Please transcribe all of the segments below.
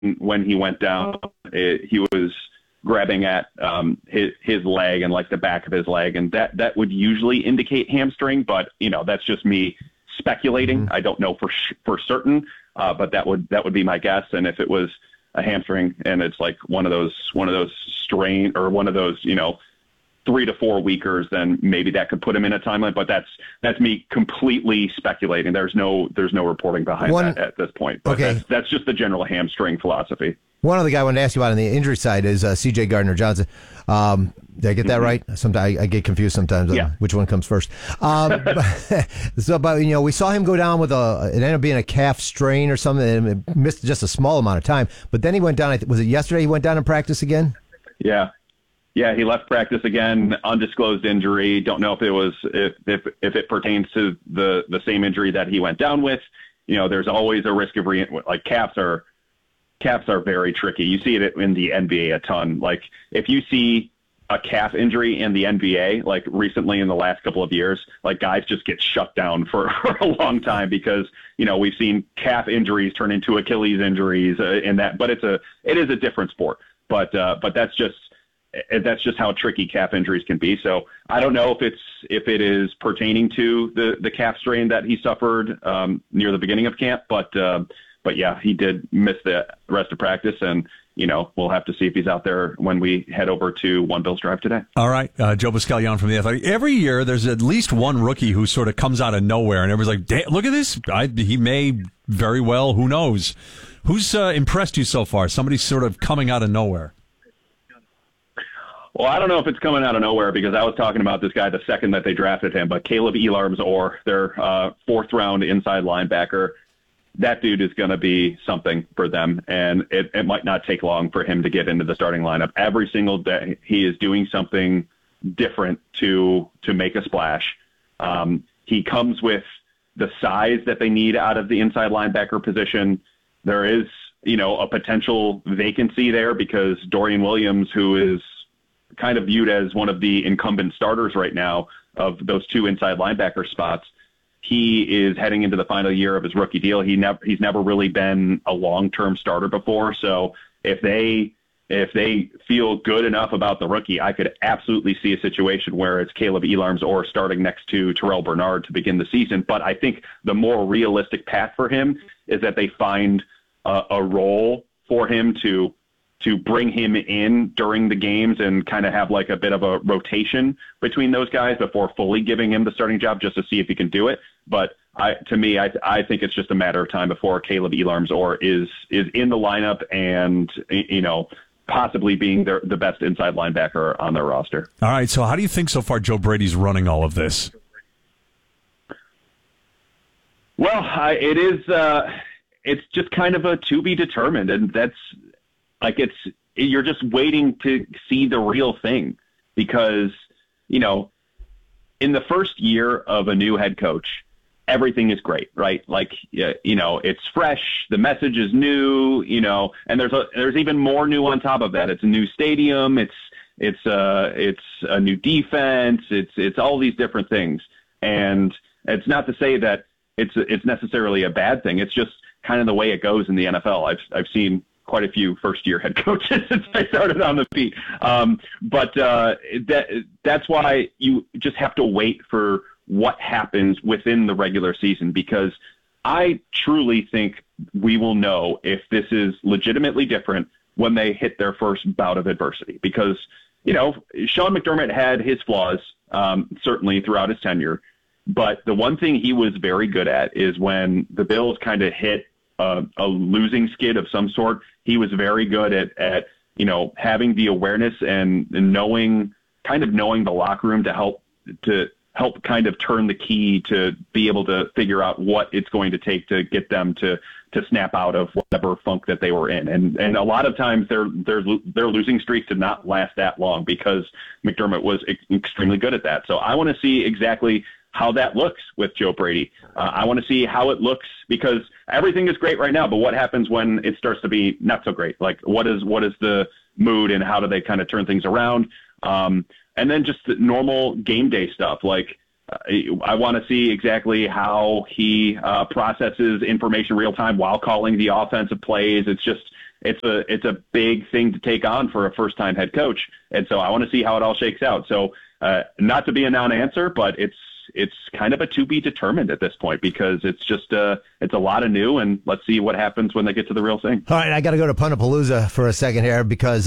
when he went down, he was grabbing at his leg and like the back of his leg, and that would usually indicate hamstring, but that's just me speculating. I don't know for certain, but that would be my guess. And if it was a hamstring and it's like one of those strain or one of those 3 to 4 weekers, then maybe that could put him in a timeline. But that's me completely speculating. There's no reporting behind that at this point. But okay, that's just the general hamstring philosophy. One other guy I wanted to ask you about on the injury side is C.J. Gardner-Johnson. Did I get that right? Sometimes I get confused sometimes on which one comes first. But we saw him go down with it ended up being a calf strain or something, and it missed just a small amount of time. But then he went down. Was it yesterday he went down in practice again? Yeah, he left practice again, undisclosed injury. Don't know if it was if it pertains to the same injury that he went down with. There's always a risk of like calves are very tricky. You see it in the NBA a ton. Like if you see a calf injury in the NBA, like recently in the last couple of years, like guys just get shut down for a long time because, we've seen calf injuries turn into Achilles injuries in that, but it is a different sport. But that's just how tricky calf injuries can be. So I don't know if it is pertaining to the calf strain that he suffered near the beginning of camp, but yeah, he did miss the rest of practice, and we'll have to see if he's out there when we head over to One Bills Drive today. All right, Joe Buscaglia from The Athletic. Every year, there's at least one rookie who sort of comes out of nowhere, and everybody's like, "Damn, look at this! He may very well. Who knows? Who's impressed you so far? Somebody's sort of coming out of nowhere." Well, I don't know if it's coming out of nowhere because I was talking about this guy the second that they drafted him, but Caleb Elarms-Orr, their fourth-round inside linebacker. That dude is going to be something for them, and it might not take long for him to get into the starting lineup. Every single day, he is doing something different to make a splash. He comes with the size that they need out of the inside linebacker position. There is, a potential vacancy there because Dorian Williams, who is kind of viewed as one of the incumbent starters right now of those two inside linebacker spots, he is heading into the final year of his rookie deal. He's never really been a long-term starter before. So if they feel good enough about the rookie, I could absolutely see a situation where it's Caleb Elarms-Orr starting next to Terrell Bernard to begin the season. But I think the more realistic path for him is that they find a role for him to bring him in during the games and kind of have like a bit of a rotation between those guys before fully giving him the starting job just to see if he can do it. But I think it's just a matter of time before Caleb Elarms-Orr is in the lineup and, possibly being the best inside linebacker on their roster. All right. So how do you think so far Joe Brady's running all of this? Well, it's just kind of a to be determined. And that's, like you're just waiting to see the real thing because, in the first year of a new head coach, everything is great, right? Like, it's fresh. The message is new, and there's even more new on top of that. It's a new stadium. It's a new defense. It's all these different things. And it's not to say that it's necessarily a bad thing. It's just kind of the way it goes in the NFL. I've seen quite a few first-year head coaches since I started on the beat. But that's why you just have to wait for what happens within the regular season, because I truly think we will know if this is legitimately different when they hit their first bout of adversity. Because, Sean McDermott had his flaws, certainly throughout his tenure. But the one thing he was very good at is when the Bills kind of hit a losing skid of some sort, he was very good at having the awareness and knowing the locker room to help kind of turn the key to be able to figure out what it's going to take to get them to snap out of whatever funk that they were in. And a lot of times their losing streak did not last that long because McDermott was extremely good at that. So I want to see exactly how that looks with Joe Brady. I want to see how it looks because everything is great right now, but what happens when it starts to be not so great? Like what is the mood and how do they kind of turn things around? And then just the normal game day stuff. Like I want to see exactly how he processes information real time while calling the offensive plays. It's just, it's a big thing to take on for a first-time head coach. And so I want to see how it all shakes out. So not to be a non-answer, but it's kind of a to be determined at this point, because it's just it's a lot of new, and let's see what happens when they get to the real thing. All right, I got to go to Puntapalooza for a second here, because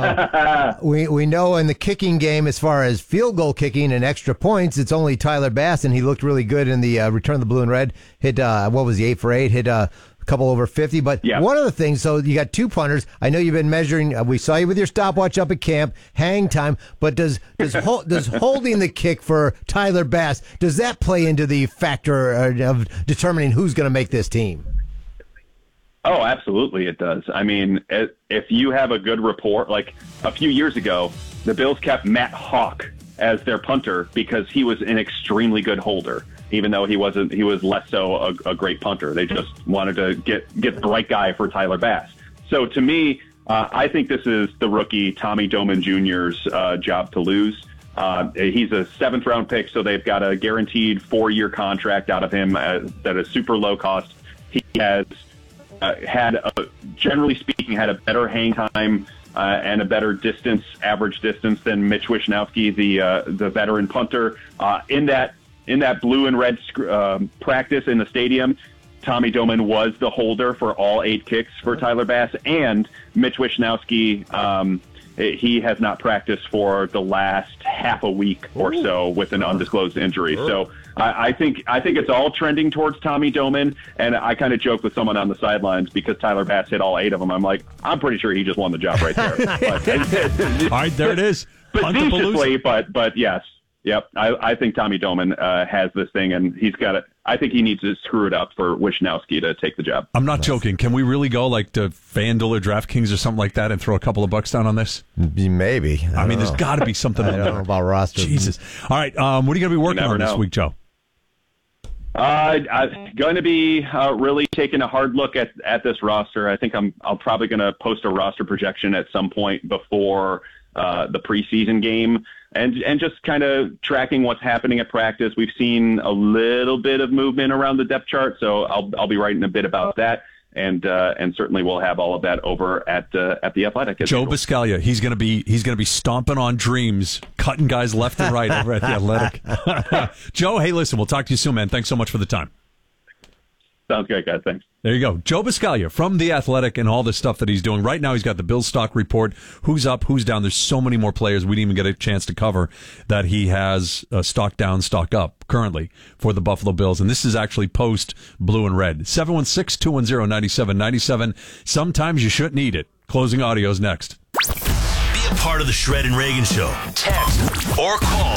we know in the kicking game, as far as field goal kicking and extra points, it's only Tyler Bass, and he looked really good in the return of the blue and red. Hit 8 for 8, hit a couple over 50. But one of the things, so you got two punters. I know you've been measuring. We saw you with your stopwatch up at camp, hang time. But does holding the kick for Tyler Bass, does that play into the factor of determining who's going to make this team? Oh, absolutely it does. I mean, if you have a good report, like a few years ago, the Bills kept Matt Hawk as their punter because he was an extremely good holder. Even though he was less so a great punter. They just wanted to get the right guy for Tyler Bass. So to me, I think this is the rookie Tommy Doman Jr.'s job to lose. He's a 7th-round pick, so they've got a guaranteed 4-year contract out of him that is super low cost. He has generally speaking, had a better hang time and a better average distance than Mitch Wishnowsky, the veteran punter. In that blue and red practice in the stadium, Tommy Doman was the holder for all 8 kicks for Tyler Bass, and Mitch Wishnowsky, he has not practiced for the last half a week or so with an undisclosed injury. So I think it's all trending towards Tommy Doman, and I kind of joke with someone on the sidelines because Tyler Bass hit all 8 of them. I'm like, I'm pretty sure he just won the job right there. All right, there it is. Facetiously, but yes. Yep, I think Tommy Doman has this thing, and he's got it. I think he needs to screw it up for Wishnowsky to take the job. I'm not joking. Can we really go like to FanDuel or DraftKings or something like that and throw a couple of bucks down on this? Maybe. I mean, there's got to be something. I don't know about roster. Jesus. All right, what are you going to be working on this week, Joe? I'm going to be really taking a hard look at this roster. I think I'm probably going to post a roster projection at some point before the preseason game. And just kind of tracking what's happening at practice. We've seen a little bit of movement around the depth chart, so I'll be writing a bit about that, and certainly we'll have all of that over at the Athletic. Joe Buscaglia, he's going to be stomping on dreams, cutting guys left and right over at the Athletic. Joe, hey, listen, we'll talk to you soon, man. Thanks so much for the time. Sounds good, guys. Thanks. There you go. Joe Buscaglia from The Athletic and all the stuff that he's doing. Right now, he's got the Bills stock report. Who's up, who's down. There's so many more players we didn't even get a chance to cover that he has stock down, stock up currently for the Buffalo Bills. And this is actually post blue and red. 716-210-9797. Sometimes you shouldn't eat it. Closing audio's next. Be a part of the Shred and Reagan Show. Text or call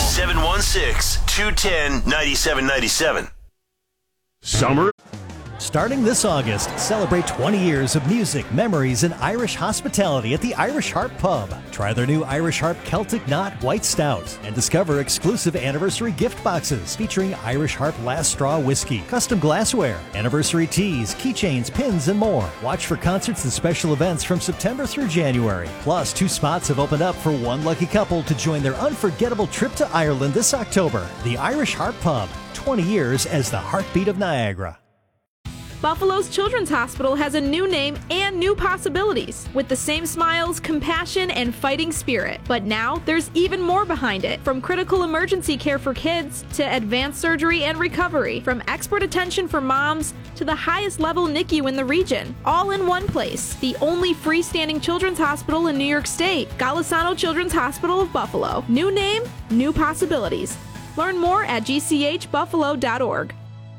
716-210-9797. Summer. Starting this August, celebrate 20 years of music, memories, and Irish hospitality at the Irish Harp Pub. Try their new Irish Harp Celtic Knot White Stout and discover exclusive anniversary gift boxes featuring Irish Harp Last Straw Whiskey, custom glassware, anniversary teas, keychains, pins, and more. Watch for concerts and special events from September through January. Plus, 2 spots have opened up for one lucky couple to join their unforgettable trip to Ireland this October. The Irish Harp Pub, 20 years as the heartbeat of Niagara. Buffalo's Children's Hospital has a new name and new possibilities, with the same smiles, compassion, and fighting spirit. But now, there's even more behind it. From critical emergency care for kids, to advanced surgery and recovery, from expert attention for moms, to the highest level NICU in the region. All in one place. The only freestanding children's hospital in New York State. Golisano Children's Hospital of Buffalo. New name, new possibilities. Learn more at gchbuffalo.org.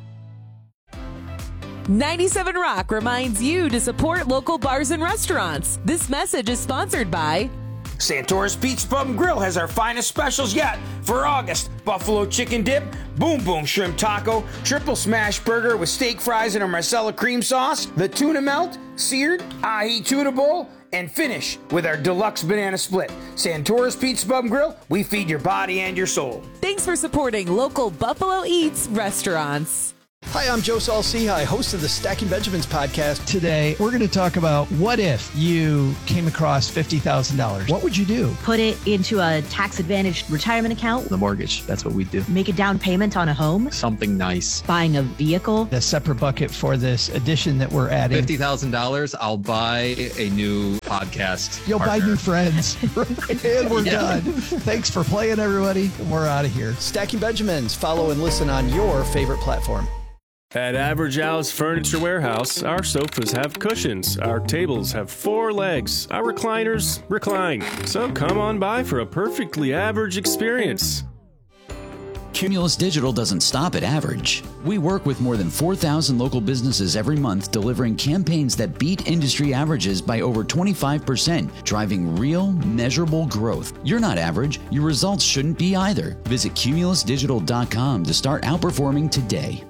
97 Rock reminds you to support local bars and restaurants. This message is sponsored by Santora's Pizza Pub and Grill has our finest specials yet for August. Buffalo chicken dip, boom boom shrimp taco, triple smash burger with steak fries and a Marcella cream sauce, the tuna melt, seared, ahi tuna bowl, and finish with our deluxe banana split. Santora's Pizza Pub and Grill, we feed your body and your soul. Thanks for supporting local Buffalo Eats restaurants. Hi, I'm Joe Saul-Sehy, host of the Stacking Benjamins podcast. Today, we're going to talk about what if you came across $50,000? What would you do? Put it into a tax-advantaged retirement account. The mortgage, that's what we do. Make a down payment on a home. Something nice. Buying a vehicle. A separate bucket for this addition that we're adding. $50,000, I'll buy a new podcast. You'll partner. buy new friends. And we're done. Thanks for playing, everybody. We're out of here. Stacking Benjamins. Follow and listen on your favorite platform. At Average Al's Furniture Warehouse, our sofas have cushions, our tables have 4 legs, our recliners recline. So come on by for a perfectly average experience. Cumulus Digital doesn't stop at average. We work with more than 4,000 local businesses every month, delivering campaigns that beat industry averages by over 25%, driving real, measurable growth. You're not average. Your results shouldn't be either. Visit cumulusdigital.com to start outperforming today.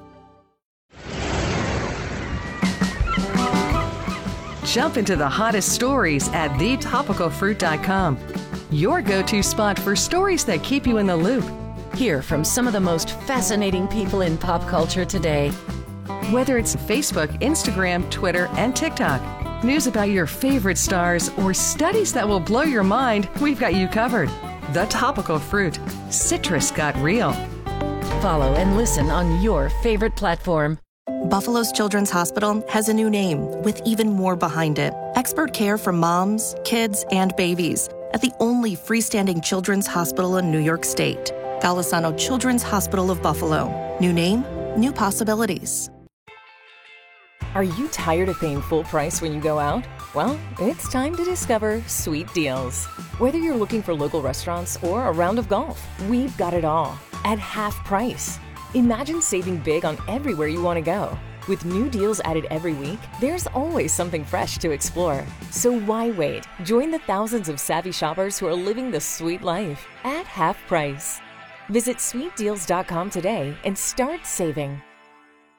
Jump into the hottest stories at thetopicalfruit.com. Your go-to spot for stories that keep you in the loop. Hear from some of the most fascinating people in pop culture today. Whether it's Facebook, Instagram, Twitter, and TikTok, news about your favorite stars, or studies that will blow your mind, we've got you covered. The Topical Fruit. Citrus got real. Follow and listen on your favorite platform. Buffalo's Children's Hospital has a new name with even more behind it. Expert care for moms, kids, and babies at the only freestanding children's hospital in New York State. Golisano Children's Hospital of Buffalo. New name, new possibilities. Are you tired of paying full price when you go out? Well, it's time to discover Sweet Deals. Whether you're looking for local restaurants or a round of golf, we've got it all at half price. Imagine saving big on everywhere you want to go. With new deals added every week, there's always something fresh to explore. So why wait? Join the thousands of savvy shoppers who are living the sweet life at half price. Visit sweetdeals.com today and start saving.